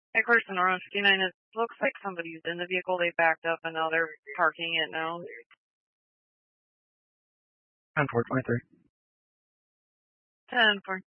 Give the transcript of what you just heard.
Of course, in around 59, it looks like somebody's in the vehicle. They backed up and now they're parking it now. 10-4-23. 10-4.